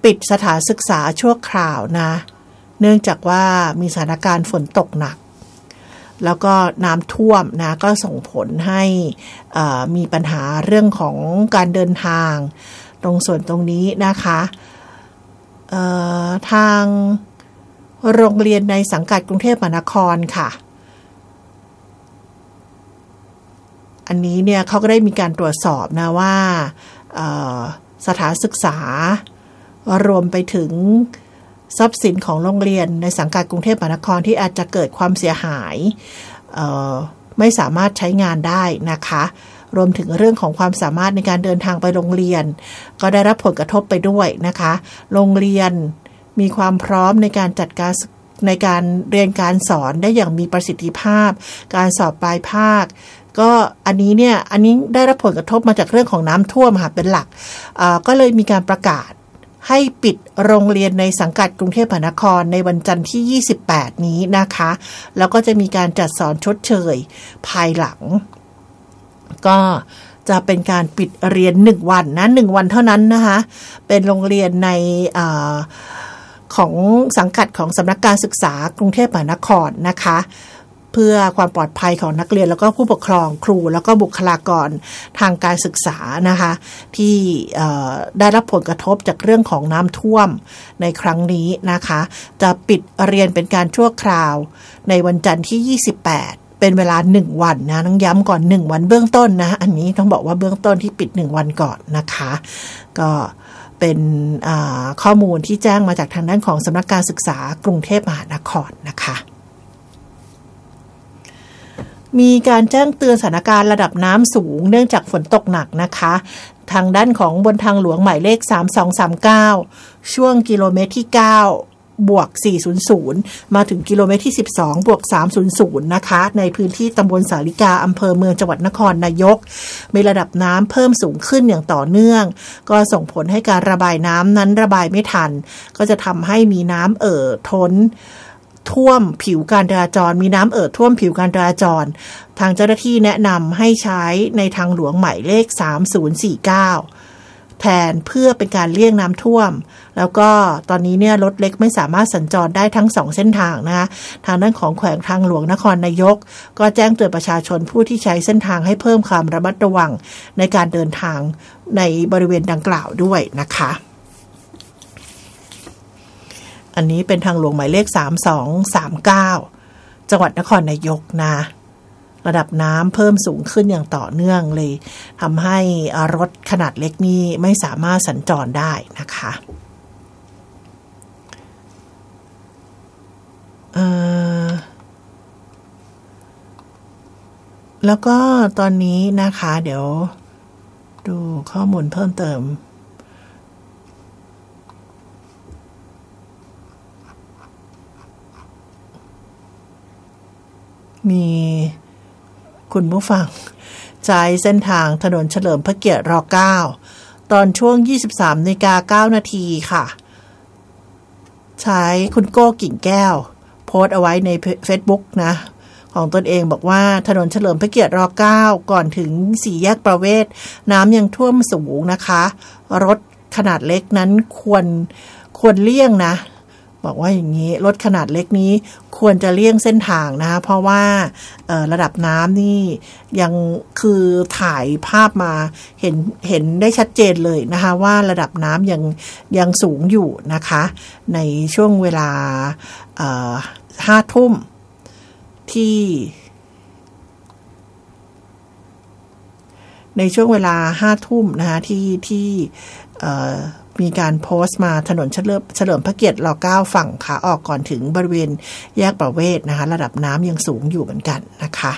ปิดสถานศึกษาชั่วคราวนะเนื่องจากว่ามีสถานการณ์ฝนตกหนักแล้วก็น้ำท่วมนะก็ส่งผลให้มีปัญหาเรื่องของการเดินทางตรงส่วนตรงนี้นะคะทางโรงเรียนในสังกัดกรุงเทพมหานครค่ะอันนี้เนี่ยเขาก็ได้มีการตรวจสอบนะว่าสถานศึกษารวมไปถึงทรัพย์สินของโรงเรียนในสังกัดกรุงเทพมหานครที่อาจจะเกิดความเสียหายไม่สามารถใช้งานได้นะคะรวมถึงเรื่องของความสามารถในการเดินทางไปโรงเรียนก็ได้รับผลกระทบไปด้วยนะคะโรงเรียนมีความพร้อมในการจัดการในการเรียนการสอนได้อย่างมีประสิทธิภาพการสอบปลายภาคก็อันนี้ได้รับผลกระทบมาจากเรื่องของน้ำท่วมค่ะเป็นหลักก็เลยมีการประกาศให้ปิดโรงเรียนในสังกัดกรุงเทพมหานครในวันจันทร์ที่28นี้นะคะแล้วก็จะมีการจัดสอนชดเชยภายหลังก็จะเป็นการปิดเรียน1วันนะ1วันเท่านั้นนะคะเป็นโรงเรียนในของสังกัดของสำนักการศึกษากรุงเทพมหานครนะคะเพื่อความปลอดภัยของนักเรียนแล้วก็ผู้ปกครองครูแล้วก็บุคลากรทางการศึกษานะคะที่ได้รับผลกระทบจากเรื่องของน้ำท่วมในครั้งนี้นะคะจะปิดเรียนเป็นการชั่วคราวในวันจันทร์ที่28เป็นเวลา1วันนะต้องย้ำก่อน1วันเบื้องต้นนะอันนี้ต้องบอกว่าเบื้องต้นที่ปิด1วันก่อนนะคะก็เป็นข้อมูลที่แจ้งมาจากทางด้านของสำนักการศึกษากรุงเทพมหานครนะคะมีการแจ้งเตือนสถานการณ์ระดับน้ำสูงเนื่องจากฝนตกหนักนะคะทางด้านของบนทางหลวงหมายเลข3239ช่วงกิโลเมตรที่9บวก400มาถึงกิโลเมตรที่12บวก300นะคะในพื้นที่ตำบลสาลิกาอำเภอเมืองจังหวัดนครนายกมีระดับน้ำเพิ่มสูงขึ้นอย่างต่อเนื่องก็ส่งผลให้การระบายน้ำนั้นระบายไม่ทันก็จะทำให้มีน้ำท้นท่วมผิวการจราจรมีน้ำท่วมผิวการจราจรทางเจ้าหน้าที่แนะนำให้ใช้ในทางหลวงหมายเลข3049แทนเพื่อเป็นการเลี่ยงน้ำท่วมแล้วก็ตอนนี้เนี่ยรถเล็กไม่สามารถสัญจรได้ทั้ง2เส้นทางนะคะทางด้านของแขวงทางหลวงนครนายกก็แจ้งเตือนประชาชนผู้ที่ใช้เส้นทางให้เพิ่มความระมัดระวังในการเดินทางในบริเวณดังกล่าวด้วยนะคะอันนี้เป็นทางหลวงหมายเลข3239จังหวัดนครนายกนะระดับน้ำเพิ่มสูงขึ้นอย่างต่อเนื่องเลยทำให้รถขนาดเล็กนี้ไม่สามารถสัญจรได้นะคะแล้วก็ตอนนี้นะคะเดี๋ยวดูข้อมูลเพิ่มเติมมีคุณผู้ฟังใช้เส้นทางถนนเฉลิมพระเกียรติร9ตอนช่วง 23:09 นาทีค่ะใช้คุณโก้กิ่งแก้วโพสต์เอาไว้ใน Facebook นะของตนเองบอกว่าถนนเฉลิมพระเกียรติร9ก่อนถึง4แยกประเวศน้ำยังท่วมสูงนะคะรถขนาดเล็กนั้นควรเลี่ยงนะบอกว่าอย่างนี้รถขนาดเล็กนี้ควรจะเลี่ยงเส้นทางนะเพราะว่าระดับน้ำนี่ยังคือถ่ายภาพมาเห็นได้ชัดเจนเลยนะคะว่าระดับน้ำยังสูงอยู่นะคะในช่วงเวลา5 ทุ่มที่ในช่วงเวลา5 ทุ่มนะคะที่มีการโพสต์มาถนนเฉลิมพระเกียรติร9ฝั่งขาออกก่อนถึงบริเวณแยกประเวศนะคะระดับน้ำยังสูงอยู่เหมือนกันนะคะ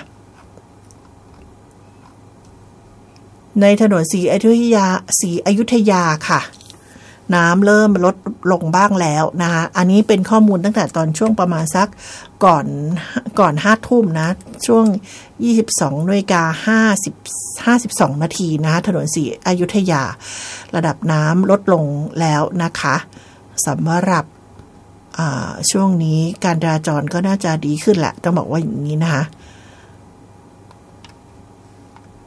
ในถนนศรีอยุธยาค่ะน้ำเริ่มลดลงบ้างแล้วนะคะอันนี้เป็นข้อมูลตั้งแต่ตอนช่วงประมาณสักก่อน5 ทุ่มนะช่วง 22:52 นาทีนะถนนศรีอยุธยาระดับน้ำลดลงแล้วนะคะสำหรับช่วงนี้การจราจรก็น่าจะดีขึ้นแหละต้องบอกว่าอย่างนี้นะคะ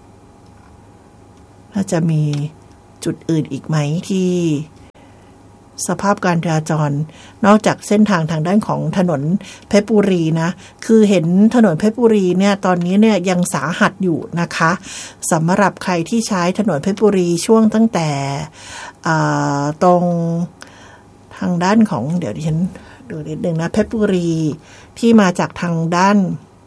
น่าจะมีจุดอื่นอีกไหมที่สภาพการจราจรนอกจากเส้นทางทางด้านของถนนเพชรบุรีนะคือเห็นถนนเพชรบุรีเนี่ยตอนนี้เนี่ยยังสาหัสอยู่นะคะสำหรับใครที่ใช้ถนนเพชรบุรีช่วงตั้งแต่ตรงทางด้านของเดี๋ยวดิฉันดูนิดนึงนะเพชรบุรีที่มาจากทางด้าน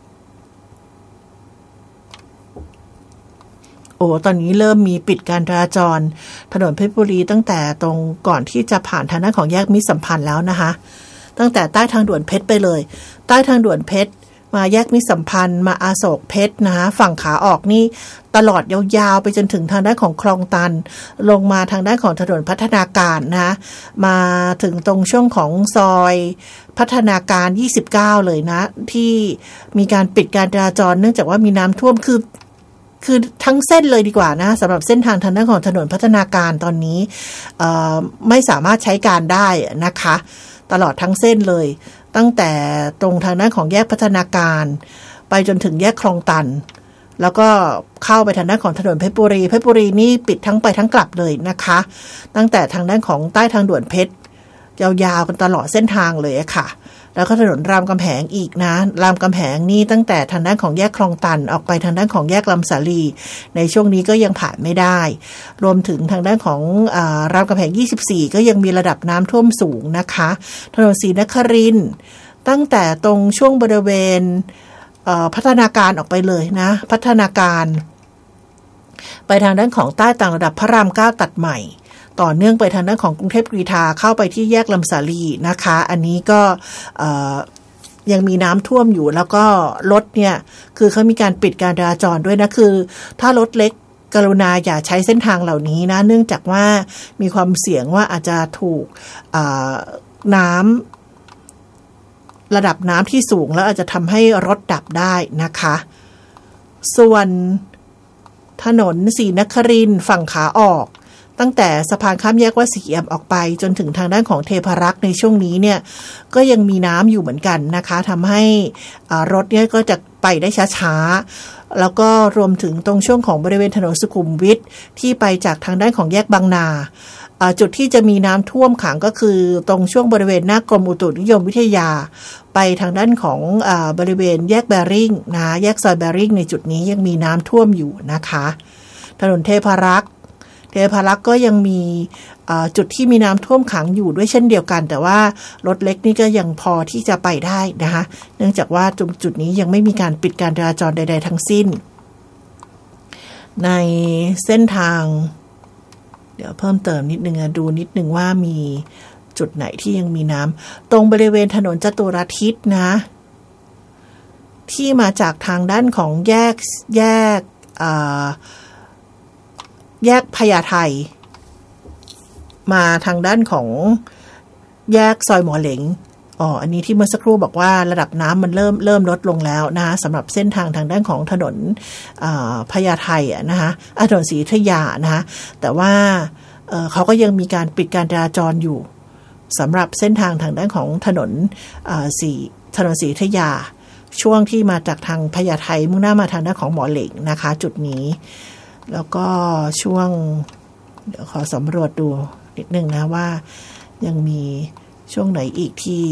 ตอนนี้เริ่มมีปิดการจราจรถนนเพชรบุรีตั้งแต่ตรงก่อนที่จะผ่านทางด้านของแยกมิตรสัมพันธ์แล้วนะคะตั้งแต่ใต้ทางด่วนเพชรไปเลยใต้ทางด่วนเพชรมาแยกมิตรสัมพันธ์มาอโศกเพชรนะคะฝั่งขาออกนี่ตลอดยาวๆไปจนถึงทางด้านของคลองตันลงมาทางด้านของถนนพัฒนาการนะมาถึงตรงช่วงของซอยพัฒนาการ29เลยนะที่มีการปิดการจราจรเนื่องจากว่ามีน้ำท่วมคือทั้งเส้นเลยดีกว่านะสำหรับเส้นทางทางด้านของถนนพัฒนาการตอนนี้ไม่สามารถใช้การได้นะคะตลอดทั้งเส้นเลยตั้งแต่ตรงทางด้านของแยกพัฒนาการไปจนถึงแยกคลองตันแล้วก็เข้าไปทางด้านของถนนเพชรบุรีนี่ปิดทั้งไปทั้งกลับเลยนะคะตั้งแต่ทางด้านของใต้ทางด่วนเพชรยาวๆกันตลอดเส้นทางเลยค่ะแล้วก็ถนนรามคำแหงอีกนะรามคำแหงนี่ตั้งแต่ทางด้านของแยกคลองตันออกไปทางด้านของแยกลำสาลีในช่วงนี้ก็ยังผ่านไม่ได้รวมถึงทางด้านของรามคำแหง24ก็ยังมีระดับน้ำท่วมสูงนะคะถนนศรีนครินทร์ตั้งแต่ตรงช่วงบริเวณพัฒนาการออกไปเลยนะพัฒนาการไปทางด้านของใต้ต่างระดับพระราม9ตัดใหม่ต่อเนื่องไปทางด้านของกรุงเทพกรีฑาเข้าไปที่แยกลำสาลีนะคะอันนี้ก็ยังมีน้ำท่วมอยู่แล้วก็รถเนี่ยคือเขามีการปิดการจราจรด้วยนะคือถ้ารถเล็กกรุณาอย่าใช้เส้นทางเหล่านี้นะเนื่องจากว่ามีความเสี่ยงว่าอาจจะถูกน้ำระดับน้ำที่สูงแล้วอาจจะทำให้รถดับได้นะคะส่วนถนนศรีนครินทร์ฝั่งขาออกตั้งแต่สะพานข้ามแยกวัดศรีเอี่ยมออกไปจนถึงทางด้านของเทพารักษ์ในช่วงนี้เนี่ยก็ยังมีน้ำอยู่เหมือนกันนะคะทำให้รถเนี่ยก็จะไปได้ช้าๆแล้วก็รวมถึงตรงช่วงของบริเวณถนนสุขุมวิทที่ไปจากทางด้านของแยกบางนาจุดที่จะมีน้ำท่วมขังก็คือตรงช่วงบริเวณหน้ากรมอุตุนิยมวิทยาไปทางด้านของบริเวณแยกแบริ่งนะแยกซอยแบริ่งในจุดนี้ยังมีน้ำท่วมอยู่นะคะถนนเทพารักษ์ก็ยังมีจุดที่มีน้ำท่วมขังอยู่ด้วยเช่นเดียวกันแต่ว่ารถเล็กนี่ก็ยังพอที่จะไปได้นะคะเนื่องจากว่าจุดนี้ยังไม่มีการปิดการจราจรใดๆทั้งสิ้นในเส้นทางเดี๋ยวเพิ่มเติมนิดนึงดูนิดนึงว่ามีจุดไหนที่ยังมีน้ำตรงบริเวณถนนจตุรทิศนะที่มาจากทางด้านของแยกพญาไทมาทางด้านของแยกซอยหมอเหลงอันนี้ที่เมื่อสักครู่บอกว่าระดับน้ำมันเริ่มลดลงแล้วนะสำหรับเส้นทางด้านของถนนพญาไทนะคะถนนศรีอยุธยานะคะแต่ว่าเขาก็ยังมีการปิดการจราจรอยู่สำหรับเส้นทางด้านของถนนศรีอยุธยาช่วงที่มาจากทางพญาไทมุ่งหน้ามาทางด้านของหมอเหลงนะคะจุดนี้แล้วก็ช่วงเดี๋ยวขอสำรวจดูนิดนึงนะว่ายังมีช่วงไหนอีกที่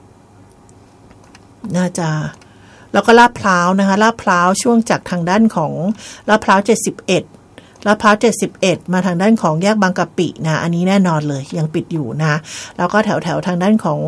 น่าจะแล้วก็ลาดพร้าวนะคะลาดพร้าวช่วงจากทางด้านของลาดพร้าว71มาทางด้านของแยกบางกะปินะอันนี้แน่นอนเลยยังปิดอยู่นะแล้วก็แถวทางด้านของ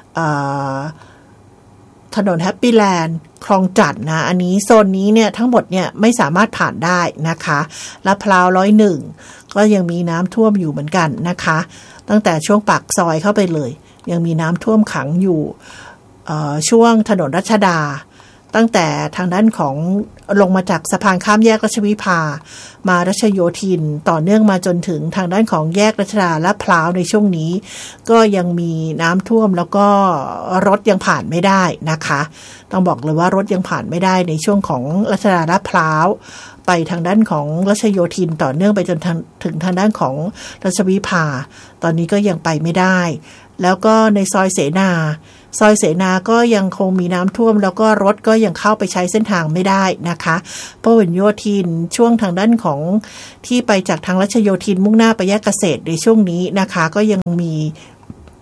ถนนแฮปปี้แลนด์คลองจันทน์นะอันนี้โซนนี้เนี่ยทั้งหมดเนี่ยไม่สามารถผ่านได้นะคะลาดพร้าว101ก็ยังมีน้ำท่วมอยู่เหมือนกันนะคะตั้งแต่ช่วงปากซอยเข้าไปเลยยังมีน้ำท่วมขังอยู่ช่วงถนนรัชดาตั้งแต่ทางด้านของลงมาจากสะพานข้ามแยกรัชวิภามารัชโยธินต่อเนื่องมาจนถึงทางด้านของแยกรัชดาและพร้าวในช่วงนี้ก็ยังมีน้ำท่วมแล้วก็รถยังผ่านไม่ได้นะคะต้องบอกเลยว่ารถยังผ่านไม่ได้ในช่วงของรัชดาและพร้าวไปทางด้านของรัชโยธินต่อเนื่องไปจนถึงทางด้านของรัชวิภาตอนนี้ก็ยังไปไม่ได้แล้วก็ในซอยเสนาก็ยังคงมีน้ำท่วมแล้วก็รถก็ยังเข้าไปใช้เส้นทางไม่ได้นะคะพหลโยธินช่วงทางด้านของที่ไปจากทางรัชโยธินมุ่งหน้าไปแยกเกษตรในช่วงนี้นะคะก็ยังมี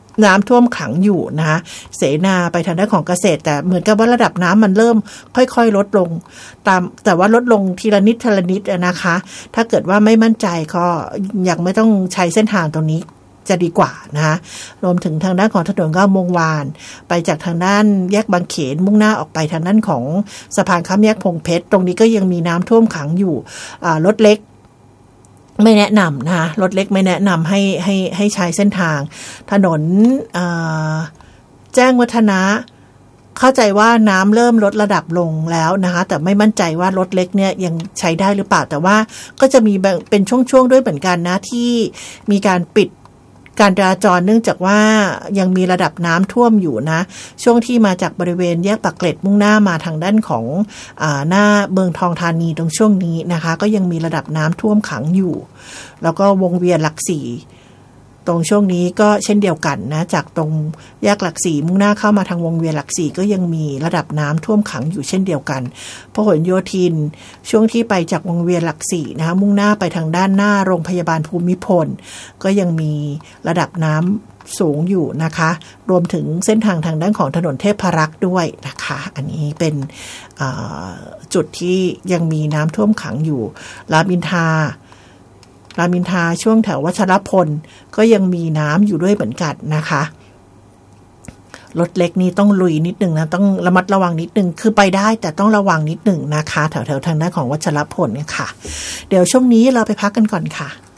น้ำท่วมขังอยู่นะคะเสนาไปทางด้านของเกษตรแต่เหมือนกับว่าระดับน้ำมันเริ่มค่อยๆลดลงแต่ว่าลดลงทีละนิดนะคะถ้าเกิดว่าไม่มั่นใจก็ยังไม่ต้องใช้เส้นทางตรงนี้จะดีกว่านะคะรวมถึงทางด้านของถนน9 โมงวานไปจากทางด้านแยกบางเขนมุ่งหน้าออกไปทางด้านของสะพานข้ามแยกพงเพชรตรงนี้ก็ยังมีน้ำท่วมขังอยู่รถเล็กไม่แนะนำนะคะรถเล็กไม่แนะนำให้ใช้เส้นทางถนนแจ้งวัฒนะเข้าใจว่าน้ำเริ่มลดระดับลงแล้วนะคะแต่ไม่มั่นใจว่ารถเล็กเนี่ยยังใช้ได้หรือเปล่าแต่ว่าก็จะมีเป็นช่วงๆด้วยเหมือนกันนะที่มีการปิดการจราจรเนื่องจากว่ายังมีระดับน้ำท่วมอยู่นะช่วงที่มาจากบริเวณแยกปากเกร็ดมุ่งหน้ามาทางด้านของหน้าเมืองทองธานีตรงช่วงนี้นะคะก็ยังมีระดับน้ำท่วมขังอยู่แล้วก็วงเวียนหลักสี่ตรงช่วงนี้ก็เช่นเดียวกันนะจากตรงแยกหลักสี่มุ่งหน้าเข้ามาทางวงเวียนหลักสี่ก็ยังมีระดับน้ำท่วมขังอยู่เช่นเดียวกันพหลโยธินช่วงที่ไปจากวงเวียนหลักสี่นะคะมุ่งหน้าไปทางด้านหน้าโรงพยาบาลภูมิพลก็ยังมีระดับน้ำสูงอยู่นะคะรวมถึงเส้นทางทางด้านของถนนเทพรักษ์ด้วยนะคะอันนี้เป็นจุดที่ยังมีน้ำท่วมขังอยู่รามอินทราช่วงแถววัชรพลก็ยังมีน้ำอยู่ด้วยเหมือนกันนะคะรถเล็กนี่ต้องลุยนิดนึงนะต้องระมัดระวังนิดนึงคือไปได้แต่ต้องระวังนิดนึงนะคะแถวทางด้านของวัชรพลเนี่ยค่ะเดี๋ยวช่วงนี้เราไปพักกันก่อนค่ะ